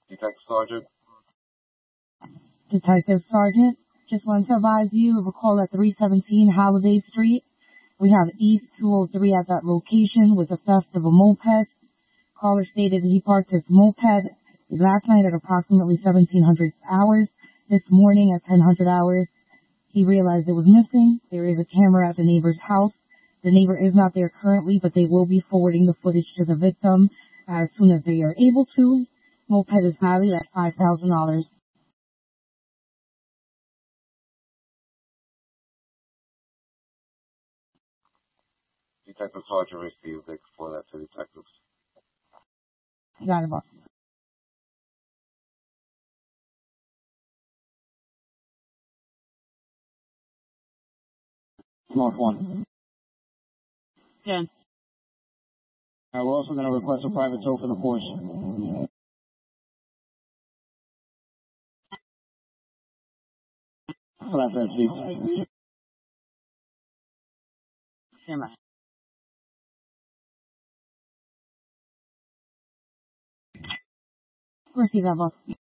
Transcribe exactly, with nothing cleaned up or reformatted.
Detective Sergeant. Detective Sergeant, just wanted to advise you of a call at three seventeen Holiday Street. We have East two oh three at that location with the theft of a moped. Caller stated he parked his moped last night at approximately seventeen hundred hours. This morning at ten hundred hours, he realized it was missing. There is a camera at the neighbor's house. The neighbor is not there currently, but they will be forwarding the footage to the victim as soon as they are able to. Moped is valued at five thousand dollars. Detective Sergeant received it for that to detectives. Got it, boss. North one. Ten. All right, we're also going to request a private tow for the force. Flatbed, please. Semi. Receive that, boss.